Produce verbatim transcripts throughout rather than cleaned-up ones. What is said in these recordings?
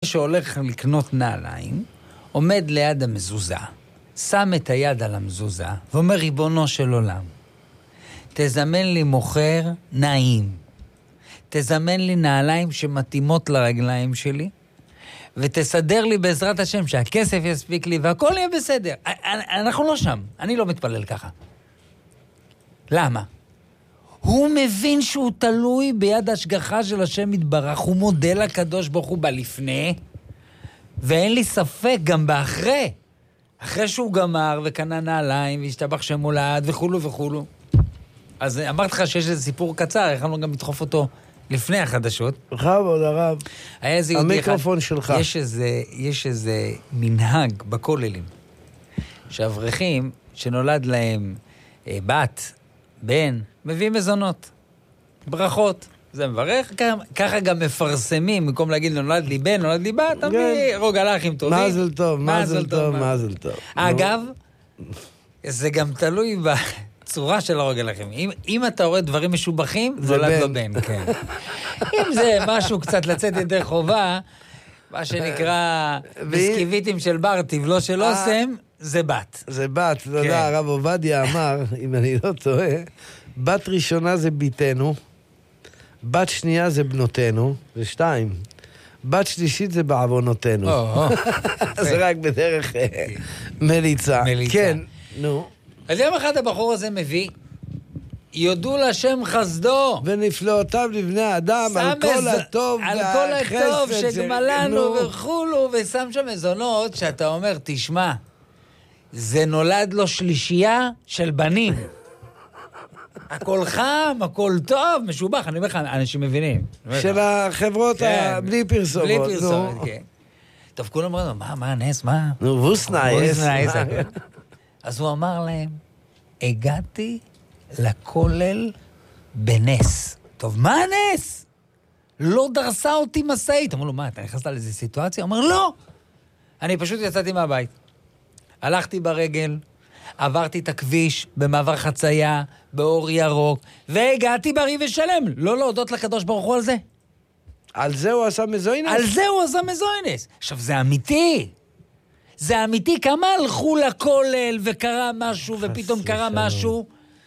שהולך לקנות נעליים, עומד ליד המזוזה, שם את היד על המזוזה, ואומר, ריבונו של עולם, תזמן לי מוכר נעים, תזמן לי נעליים שמתאימות לרגליים שלי, ותסדר לי בעזרת השם שהכסף יספיק לי, והכל יהיה בסדר. אנחנו לא שם, אני לא מתפלל ככה. למה? הוא מבין שהוא תלוי ביד השגחה של השם יתברך, הוא מודה לקדוש ברוך הוא בלפני, ואין לי ספק גם באחרי. אחרי שהוא גמר וקנה נעליים והשתבח שם הולד וכולו וכולו. אז אמרתי לך שיש איזה סיפור קצר, יכולנו גם לדחוף אותו לפני החדשות. בכבוד הרב. היה איזה יהודי אחד. המיקרופון שלך. יש איזה, יש איזה מנהג בכוללים, שאברכים שנולד להם אה, בת, בן, מביאים מזונות, ברכות. זה מברך, ככה גם מפרסמים, במקום להגיד נולד לי בן, נולד לי בת, תביא רוגלחים טובים. מזל טוב, מזל טוב, מזל טוב. אגב, זה גם תלוי בצורה של הרוגלחים. אם, אם אתה רואה דברים משובחים, נולד לו בן, כן. אם זה משהו קצת לצאת ידי חובה, מה שנקרא בסקיביטים של בר, תבלו של אוסם, זה בת. זה בת, אתה יודע, הרב עובדיה אמר, אם אני לא טועה, בת ראשונה זה ביתנו, בת שנייה זה בנותינו, זה שתיים. בת שלישית זה בעוונותינו. זה רק בדרך מליצה. כן, נו. אז יום אחד הבחור הזה מביא, יודו לשם חסדו. ונפלאותיו לבני האדם, על כל הטוב על כל הטוב שגמלנו וכולו, ושם שם מזונות, שאתה אומר, תשמע, זה נולד לו שלישייה של בנים. הכל חם, הכל טוב, משובח, אני אומר לך, אנשים מבינים. של החברות בלי פרסומות. בלי פרסומות, כן. טוב, כולם אמרו, מה, מה, נס, מה? נו, ווסנאייס. אז הוא אמר להם, הגעתי לכולל בנס. טוב, מה הנס? לא דרסה אותי מסעית. אמרו לו, מה, אתה נכנסת לאיזו סיטואציה? הוא אומר, לא. אני פשוט יצאתי מהבית. הלכתי ברגל, עברתי את הכביש, במעבר חצייה, באור ירוק, והגעתי בריא ושלם. לא להודות לקדוש ברוך הוא על זה. על זה הוא עשה מזוינס? על זה הוא עשה מזוינס. עכשיו, זה אמיתי. זה אמיתי. כמה הלכו לכולל וקרה משהו, ופתאום קרה משהו?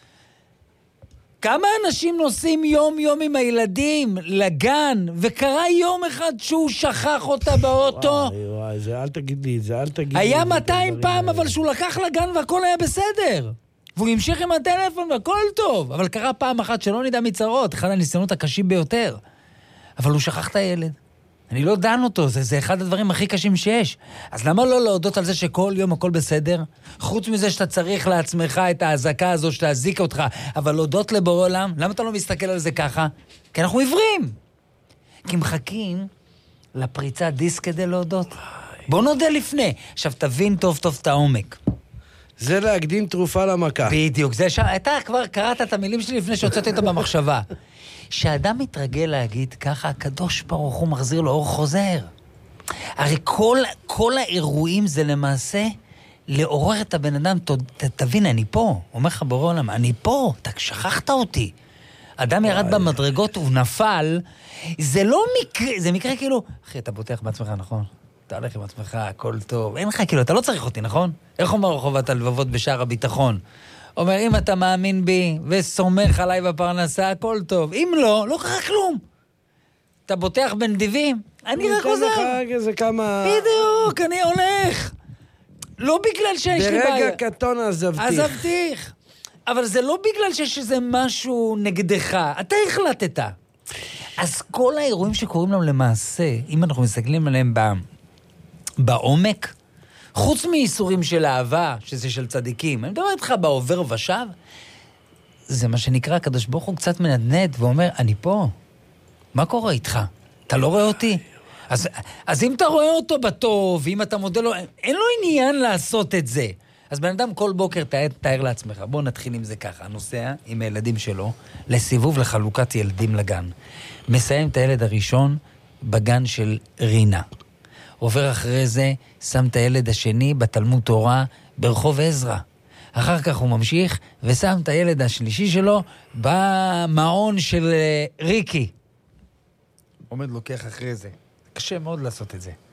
כמה אנשים נוסעים יום-יום עם הילדים לגן, וקרה יום אחד שהוא שכח אותה באוטו? וואי, וואי, זה, אל תגיד לי, זה, אל תגיד לי. היה מאתיים פעם, אבל שהוא לקח לגן והכל היה בסדר. והוא המשיך עם הטלפון והכל טוב. אבל קרה פעם אחת שלא נדע מצרות, אחד הניסיונות הקשים ביותר. אבל הוא שכח את הילד. אני לא דן אותו, זה, זה אחד הדברים הכי קשים שיש. אז למה לא להודות על זה שכל יום הכל בסדר? חוץ מזה שאתה צריך לעצמך את ההזקה הזו שתעזיק אותך, אבל להודות לבורא עולם, למה אתה לא מסתכל על זה ככה? כי אנחנו עיוורים. כי מחכים לפריצת דיסק כדי להודות. בוא נודה לפני. עכשיו תבין טוב טוב את העומק. זה להקדים תרופה למכה. בדיוק, זה ש... אתה כבר קראת את המילים שלי לפני שהוצאתי אותה במחשבה. שאדם מתרגל להגיד ככה, הקדוש ברוך הוא מחזיר לו אור חוזר. הרי כל, כל האירועים זה למעשה לעורר את הבן אדם, ת, ת, תבין, אני פה, אומר לך בורא עולם, אני פה, אתה שכחת אותי. אדם ירד במדרגות ונפל, זה לא מקרה, זה מקרה כאילו, אחי, אתה בוטח בעצמך, נכון? אתה הולך עם עצמך, הכל טוב, אין לך, כאילו, אתה לא צריך אותי, נכון? איך אומר חובת הלבבות בשער הביטחון? אומר, אם אתה מאמין בי וסומך עליי בפרנסה, הכל טוב. אם לא, לא קרה כלום. אתה בוטח בנדיבים, אני רק עוזר. לך איזה כמה... בדיוק, אני הולך. לא בגלל שיש לי בעיה. ברגע קטון עזבתיך. עזבתיך. אבל זה לא בגלל שיש איזה משהו נגדך. אתה החלטת. אז כל האירועים שקוראים לנו למעשה, אם אנחנו מסתכלים עליהם בעומק, חוץ מאיסורים של אהבה, שזה של צדיקים, אני מדבר איתך בעובר ושב, זה מה שנקרא, הקדוש ברוך הוא קצת מנדנד ואומר, אני פה, מה קורה איתך? אתה לא רואה אותי? אז, אז אם אתה רואה אותו בטוב, אם אתה מודה לו, אין לו עניין לעשות את זה. אז בן אדם כל בוקר תאר, תאר לעצמך, בוא נתחיל עם זה ככה, נוסע עם הילדים שלו, לסיבוב לחלוקת ילדים לגן. מסיים את הילד הראשון בגן של רינה. עובר אחרי זה, שם את הילד השני בתלמוד תורה ברחוב עזרא. אחר כך הוא ממשיך ושם את הילד השלישי שלו במעון של ריקי. עומד לוקח אחרי זה. קשה מאוד לעשות את זה.